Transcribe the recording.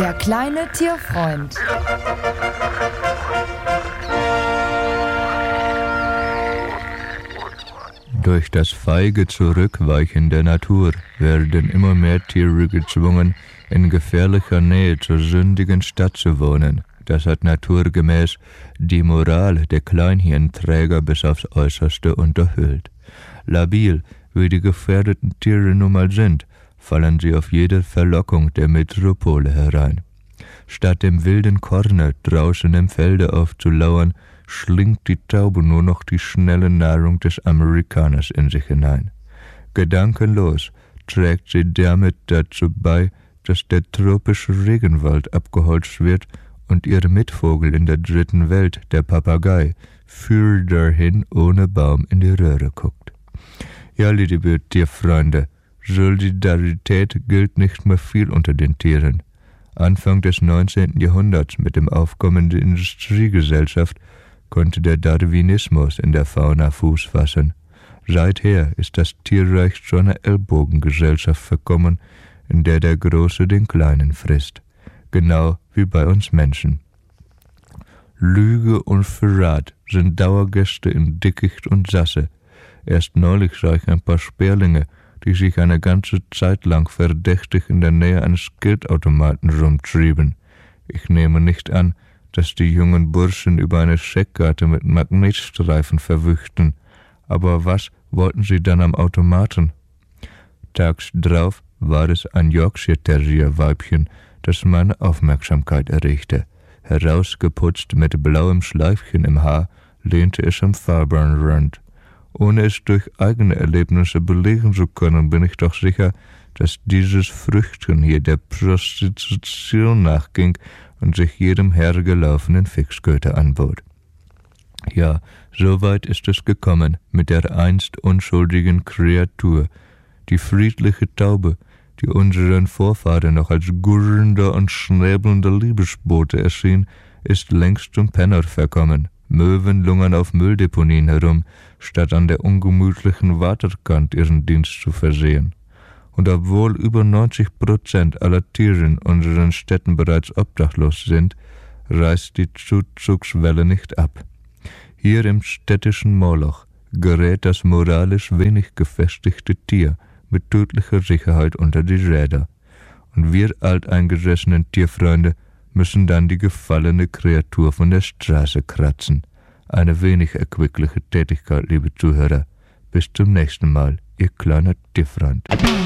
Der kleine Tierfreund. Durch das feige Zurückweichen der Natur werden immer mehr Tiere gezwungen, in gefährlicher Nähe zur sündigen Stadt zu wohnen. Das hat naturgemäß die Moral der Kleinhirnträger bis aufs Äußerste unterhöhlt. Labil, wie die gefährdeten Tiere nun mal sind, fallen sie auf jede Verlockung der Metropole herein. Statt dem wilden Korne draußen im Felde aufzulauern, schlingt die Taube nur noch die schnelle Nahrung des Amerikaners in sich hinein. Gedankenlos trägt sie damit dazu bei, dass der tropische Regenwald abgeholzt wird und ihr Mitvogel in der dritten Welt, der Papagei, für dahin ohne Baum in die Röhre guckt. Ja, liebe Tierfreunde, Solidarität gilt nicht mehr viel unter den Tieren. Anfang des 19. Jahrhunderts mit dem Aufkommen der Industriegesellschaft konnte der Darwinismus in der Fauna Fuß fassen. Seither ist das Tierreich zu einer Ellbogengesellschaft verkommen, in der der Große den Kleinen frisst. Genau wie bei uns Menschen. Lüge und Verrat sind Dauergäste in Dickicht und Sasse. Erst neulich sah ich ein paar Sperlinge, die sich eine ganze Zeit lang verdächtig in der Nähe eines Geldautomaten rumtrieben. Ich nehme nicht an, dass die jungen Burschen über eine Scheckkarte mit Magnetstreifen verwüchten. Aber was wollten sie dann am Automaten? Tags drauf war es ein Yorkshire Terrier Weibchen, das meine Aufmerksamkeit erregte. Herausgeputzt mit blauem Schleifchen im Haar lehnte es am Fahrbahnrand. Ohne es durch eigene Erlebnisse belegen zu können, bin ich doch sicher, dass dieses Früchtchen hier der Prostitution nachging und sich jedem hergelaufenen Fixköter anbot. Ja, so weit ist es gekommen mit der einst unschuldigen Kreatur, die friedliche Taube, die unseren Vorfahren noch als gurrender und schnäbelnder Liebesbote erschien, ist längst zum Penner verkommen. Möwen lungern auf Mülldeponien herum, statt an der ungemütlichen Waterkant ihren Dienst zu versehen. Und obwohl über 90% aller Tiere in unseren Städten bereits obdachlos sind, reißt die Zuzugswelle nicht ab. Hier im städtischen Moloch gerät das moralisch wenig gefestigte Tier mit tödlicher Sicherheit unter die Räder. Und wir alteingesessenen Tierfreunde müssen dann die gefallene Kreatur von der Straße kratzen. Eine wenig erquickliche Tätigkeit, liebe Zuhörer. Bis zum nächsten Mal, ihr kleiner Tierfreund.